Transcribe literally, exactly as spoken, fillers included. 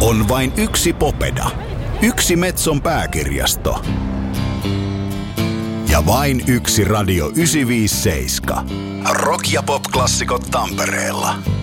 On vain yksi Popeda, yksi Metson pääkirjasto ja vain yksi Radio yhdeksänsataaviisikymmentäseitsemän. Rock- ja pop-klassikot Tampereella.